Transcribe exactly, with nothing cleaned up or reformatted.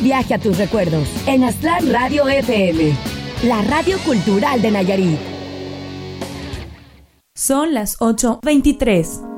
Viaje a tus recuerdos en Aztlán Radio F M, la radio cultural de Nayarit. Son las ocho veintitrés.